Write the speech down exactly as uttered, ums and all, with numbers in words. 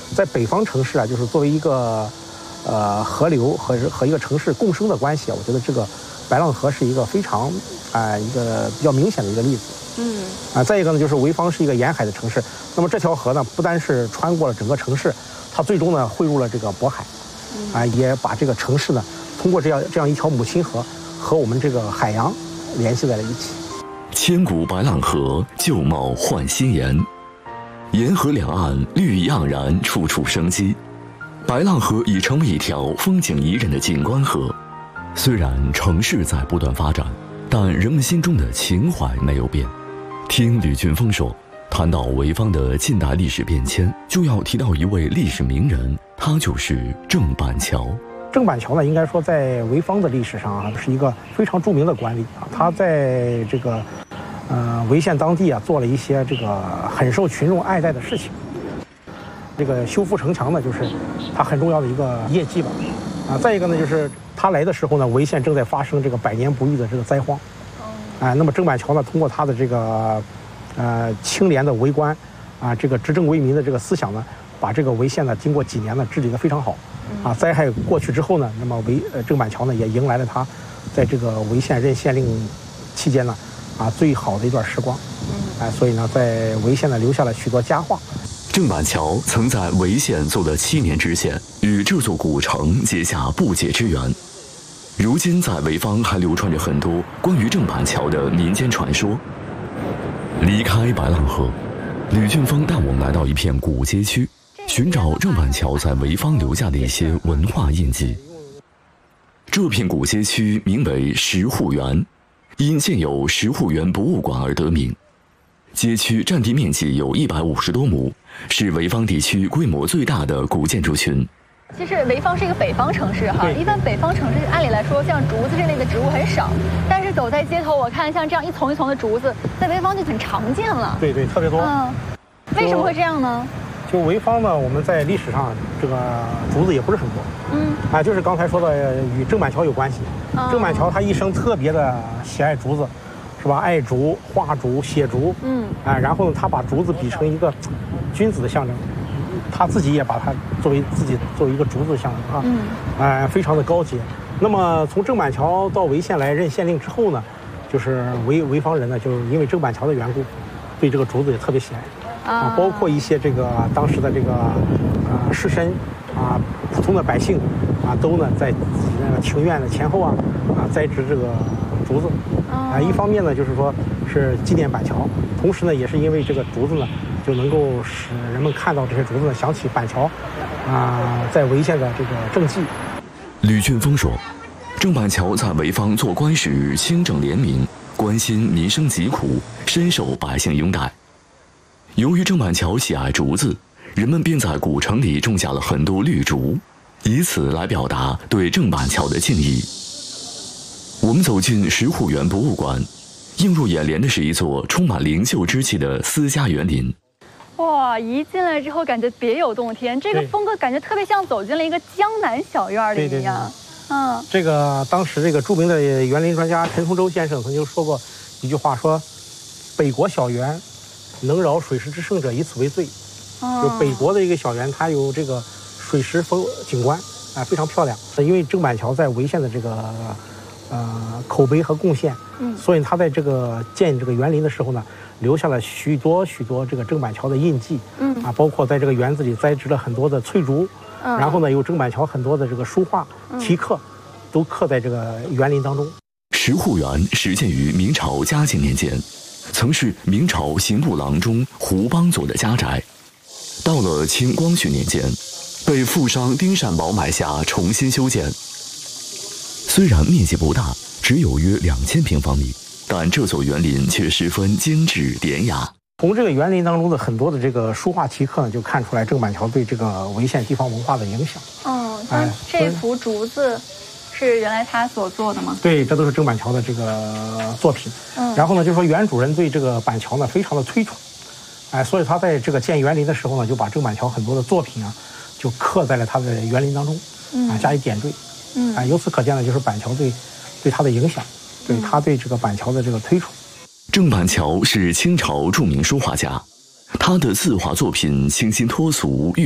在北方城市啊，就是作为一个呃河流和和一个城市共生的关系啊，我觉得这个白浪河是一个非常啊、呃、一个比较明显的一个例子。嗯啊，再一个呢，就是潍坊是一个沿海的城市，那么这条河呢，不单是穿过了整个城市，它最终呢汇入了这个渤海，啊，也把这个城市呢通过这样这样一条母亲河和我们这个海洋联系在了一起。 千古白浪河，旧貌换新颜。沿河两岸绿意盎然，处处生机。白浪河已成为一条风景宜人的景观河。虽然城市在不断发展，但人们心中的情怀没有变。听吕俊峰说，谈到潍坊的近代历史变迁，就要提到一位历史名人，他就是郑板桥。 郑板桥呢，应该说在潍坊的历史上啊，是一个非常著名的官吏啊。他在这个呃潍县当地啊，做了一些这个很受群众爱戴的事情。这个修复城墙呢，就是他很重要的一个业绩吧。啊，再一个呢，就是他来的时候呢，潍县正在发生这个百年不遇的这个灾荒。啊，那么郑板桥呢，通过他的这个呃清廉的为官，啊，这个执政为民的这个思想呢，把这个潍县呢，经过几年呢治理得非常好。啊，灾害过去之后呢，那么潍呃郑板桥呢，也迎来了他在这个潍县任县令期间呢，啊最好的一段时光。啊，所以呢，在潍县呢留下了许多佳话。 郑板桥曾在潍县做了七年知县，与这座古城结下不解之缘。如今在潍坊还流传着很多关于郑板桥的民间传说。离开白浪河，吕俊峰带我们来到一片古街区，寻找郑板桥在潍坊留下的一些文化印记。这片古街区名为石户园，因现有石户园博物馆而得名。街区占地面积有一百五十多亩，是潍坊地区规模最大的古建筑群。 其实潍坊是一个北方城市哈，一般北方城市按理来说像竹子这类的植物很少，但是走在街头，我看像这样一丛一丛的竹子，在潍坊就很常见了。 对对，特别多。嗯， 为什么会这样呢？ 就潍坊呢，我们在历史上这个竹子也不是很多。嗯，啊，就是刚才说的与郑板桥有关系。嗯、郑板桥他一生特别的喜爱竹子，是吧？爱竹、画竹、写竹。嗯，啊，然后呢，他把竹子比成一个君子的象征。他自己也把它作为自己作为一个竹子的象征啊，嗯，哎、呃，非常的高洁。那么从郑板桥到潍县来任县令之后呢，就是潍潍坊人呢，就是因为郑板桥的缘故，对这个竹子也特别喜爱啊，包括一些这个当时的这个呃士绅啊，普通的百姓啊，都呢在自己那个庭院的前后啊啊栽植这个竹子啊，一方面呢就是说是纪念板桥，同时呢也是因为这个竹子呢。就能够使人们看到这些竹子呢，想起板桥，啊、呃，在潍县的这个政绩。 吕俊峰说，郑板桥在潍坊做官时清正廉明，关心民生疾苦，深受百姓拥戴。由于郑板桥喜爱竹子，人们便在古城里种下了很多绿竹，以此来表达对郑板桥的敬意。我们走进石户园博物馆，映入眼帘的是一座充满灵秀之气的私家园林。 哇！一进来之后，感觉别有洞天，这个风格感觉特别像走进了一个江南小院里一样。嗯， 这个当时这个著名的园林专家陈同洲先生曾经说过一句话，说：“北国小园，能饶水势之盛者，以此为最。”嗯，就北国的一个小园，它有这个水势风景观啊，非常漂亮。因为郑板桥在潍县的这个呃口碑和贡献，嗯，所以他在这个建这个园林的时候呢。留下了许多许多这个郑板桥的印记，嗯啊，包括在这个园子里栽植了很多的翠竹，嗯，然后呢，有郑板桥很多的这个书画题刻，都刻在这个园林当中。 石户园始建于明朝嘉靖年间，曾是明朝刑部郎中胡邦佐的家宅。到了清光绪年间，被富商丁善宝买下，重新修建。虽然面积不大，只有约两千平方米。但这座园林却十分精致典雅。 从这个园林当中的很多的这个书画题刻呢，就看出来郑板桥对这个潍县地方文化的影响。 嗯，那这幅竹子是原来他所做的吗？ 对，这都是郑板桥的这个作品。嗯，然后呢，就说原主人对这个板桥呢非常的推崇，哎，所以他在这个建园林的时候呢，就把郑板桥很多的作品啊，就刻在了他的园林当中，啊，加以点缀。嗯，啊，由此可见呢，就是板桥对对他的影响。对他对这个板桥的这个推崇。 郑板桥是清朝著名书画家，他的字画作品清新脱俗。